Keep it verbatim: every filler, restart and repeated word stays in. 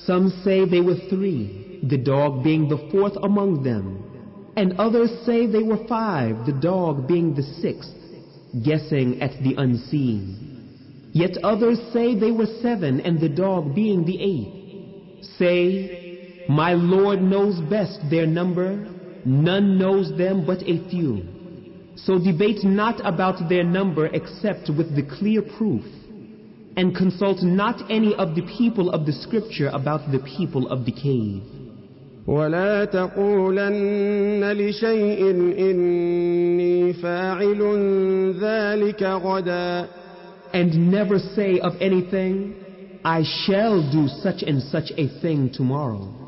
Some say they were three, the dog being the fourth among them. And others say they were five, the dog being the sixth, guessing at the unseen. Yet others say they were seven, and the dog being the eighth. Say, my Lord knows best their number, none knows them but a few. So debate not about their number except with the clear proof, and consult not any of the people of the scripture about the people of the cave. ولا تقولن لشيء إني فاعل ذلك غدا. And never say of anything, I shall do such and such a thing tomorrow.